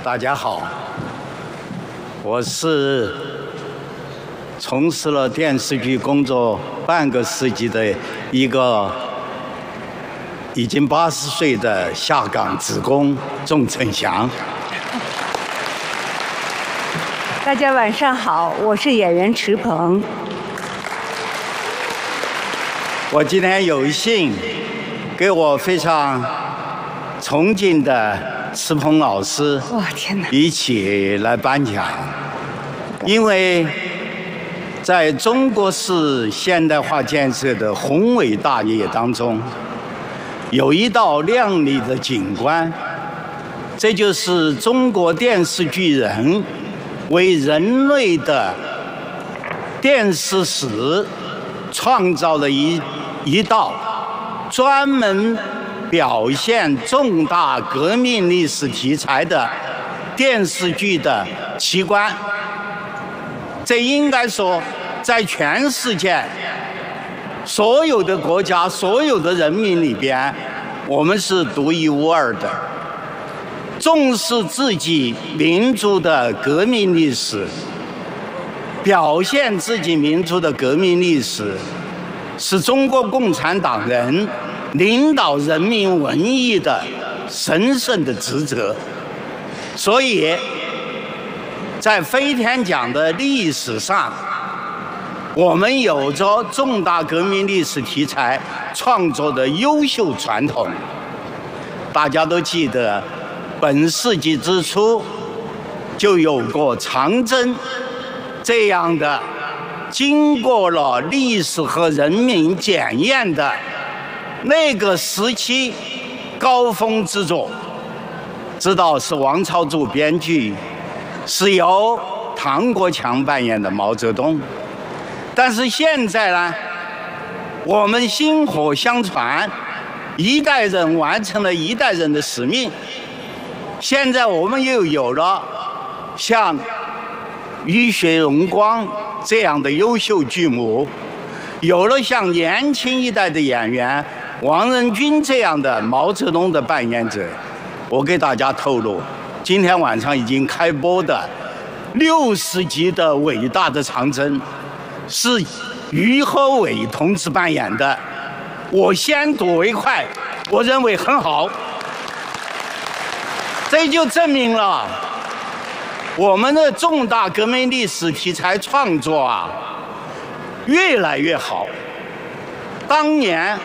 大家好，我是从事了电视剧工作半个世纪的一个已经80岁的下岗职工仲成祥。 大家晚上好，我是演员池鹏。 我今天有幸给我非常崇敬的池鹏老师一起来颁奖，因为在中国式现代化建设的宏伟大业当中，有一道亮丽的景观，这就是中国电视剧人为人类的电视史创造了一道专门表现重大革命历史题材的电视剧的奇观。这应该说，在全世界所有的国家、所有的人民里边，我们是独一无二的。重视自己民族的革命历史，表现自己民族的革命历史，是中国共产党人领导人民文艺的神圣的职责。所以在飞天奖的历史上，我们有着重大革命历史题材创作的优秀传统。大家都记得本世纪之初就有过长征这样的经过了历史和人民检验的那个时期高峰之作，知道是王超柱编剧，是由唐国强扮演的毛泽东。但是现在呢，我们薪火相传，一代人完成了一代人的使命。现在我们又有了像雨雪荣光这样的优秀剧目，有了像年轻一代的演员王仁君这样的毛泽东的扮演者。我给大家透露，今天晚上已经开播的60集的伟大的长征是于和伟同志扮演的。我先睹为快，我认为很好。这就证明了我们的重大革命历史题材创作啊，越来越好。当年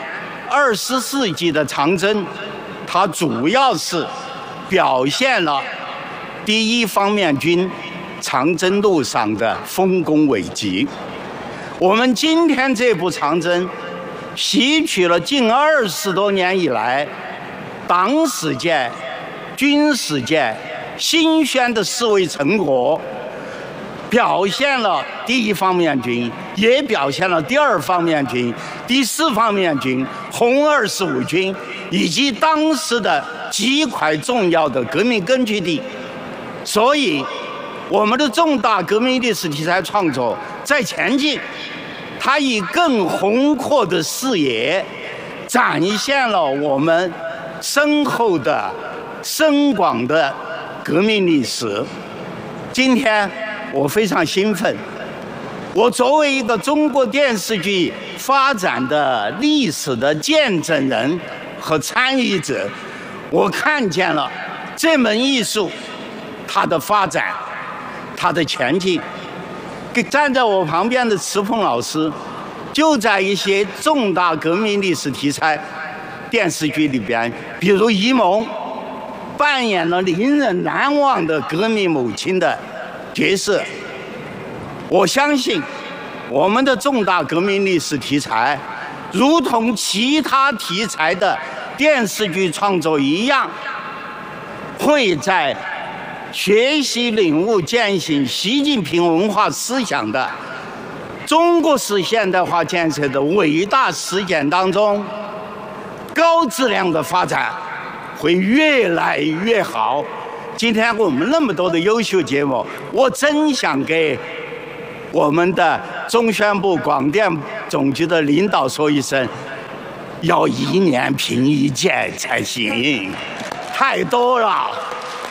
20世纪的长征，它主要是表现了第一方面军长征路上的丰功伟绩。我们今天这部长征，吸取了近20多年以来党史界、军事界新鲜的思维成果，表现了第一方面军，也表现了第二方面军、第四方面军、红25军以及当时的几块重要的革命根据地。所以我们的重大革命历史题材创作在前进，它以更宏阔的视野展现了我们深厚的深广的革命历史。今天我非常兴奋，我作为一个中国电视剧发展的历史的见证人和参与者，我看见了这门艺术它的发展，它的前进。站在我旁边的池鹏老师，就在一些重大革命历史题材电视剧里边，比如《沂蒙》，扮演了令人难忘的革命母亲的角色。我相信我们的重大革命历史题材，如同其他题材的电视剧创作一样，会在学习领悟践行习近平文化思想的中国式现代化建设的伟大实践当中，高质量的发展会越来越好。今天我们那么多的优秀节目，我真想给我们的中宣部广电总局的领导说一声，要1年评1届才行，太多了。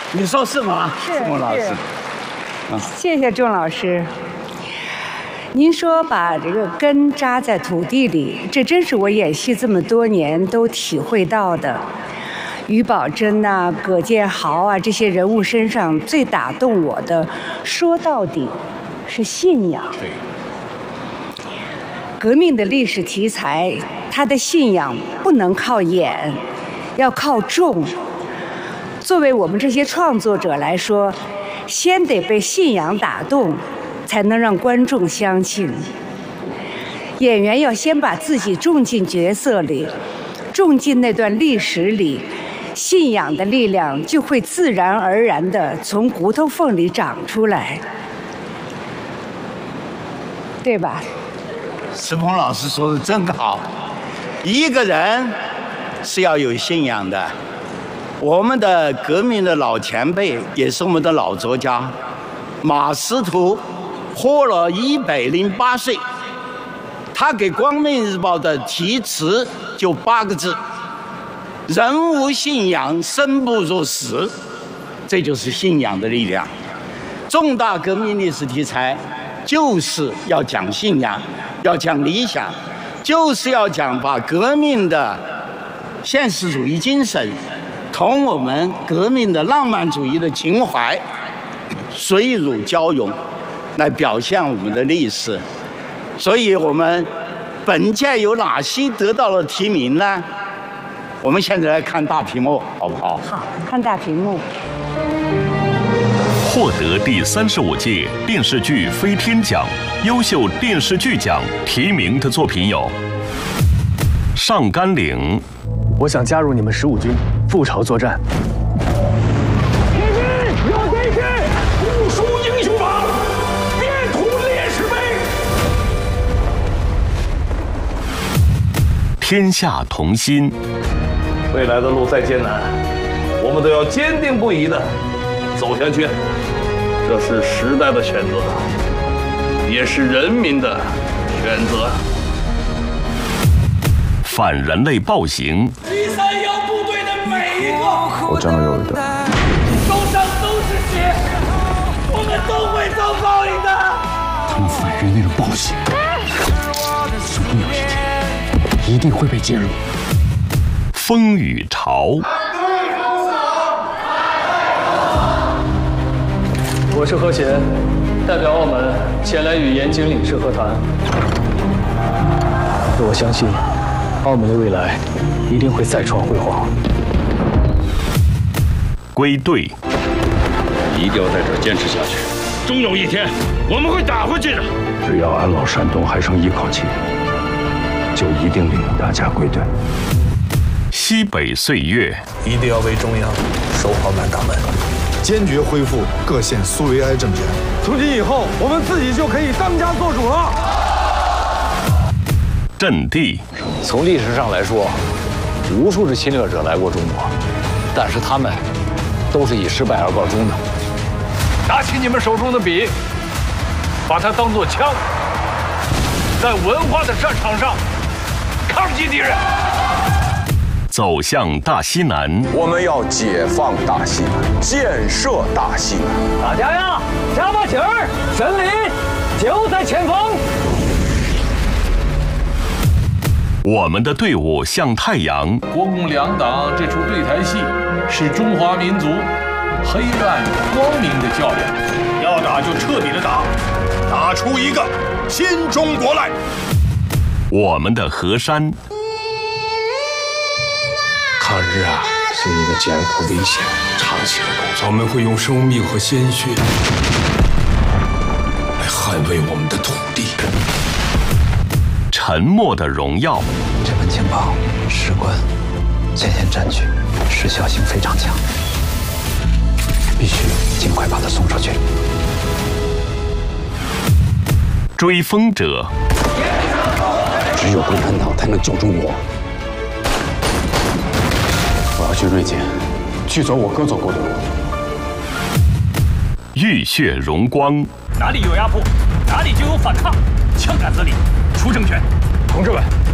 你说是吗？ 是钟老师。 谢谢钟老师。您说把这个根扎在土地里，这真是我演戏这么多年都体会到的。于宝珍呐、葛建豪啊这些人物身上最打动我的，说到底是信仰。 对。 革命的历史题材，他的信仰不能靠演，要靠众。作为我们这些创作者来说，先得被信仰打动，才能让观众相信。演员要先把自己种进角色里，种进那段历史里，信仰的力量就会自然而然地从骨头缝里长出来，对吧？ 石鹏老师说的真好，一个人是要有信仰的。我们的革命的老前辈，也是我们的老作家，马识途，活了108岁，他给《光明日报》的题词就8个字：人无信仰，生不如死。这就是信仰的力量。重大革命历史题材就是要讲信仰，要讲理想，就是要讲把革命的现实主义精神同我们革命的浪漫主义的情怀水乳交融，来表现我们的历史。所以我们本届有哪些得到了提名呢？我们现在来看大屏幕，好不好？ 好，看大屏幕。 获得第35届电视剧飞天奖优秀电视剧奖提名的作品有《上甘岭》。 我想加入你们15军，赴朝作战。 铁军有铁军，不输英雄榜，边图烈士碑。 天下同心。 未来的路再艰难，我们都要坚定不移地走下去。这是时代的选择，也是人民的选择。 反人类暴行。 第3部队的每一个， 我张肉的， 手上都是血，我们都会遭报应的。 他们反人类的暴行，总有一天一定会被揭露。 风雨潮。 我是何贤，代表澳门前来与严经领事和谈。我相信，澳门的未来一定会再创辉煌。 归队， 一定要在这儿坚持下去，终有一天我们会打回去的。 只要俺老山东还剩一口气，就一定领大家归队。 西北岁月， 一定要为中央守好满大门， 坚决恢复各县苏维埃政权。 从今以后，我们自己就可以当家做主了。 阵地。 从历史上来说，无数的侵略者来过中国，但是他们都是以失败而告终的。 拿起你们手中的笔，把它当作枪，在文化的战场上抗击敌人。 走向大西南， 我们要解放大西南，建设大西南。 大家呀，加把劲儿，胜利就在前方。 我们的队伍像太阳。 国共两党这出对台戏，是中华民族黑暗光明的较量。 要打就彻底的打，打出一个新中国来。 我们的河山。 抗日啊，是一个艰苦危险、长期的工作。我们会用生命和鲜血来捍卫我们的土地。 沉默的荣耀。 这份情报事关前线战区，时效性非常强，必须尽快把它送出去。 追风者。 只有共产党才能救中国。我要去瑞金，去走我哥走过的路。 浴血荣光。 哪里有压迫，哪里就有反抗，枪杆子里出政权。 同志们，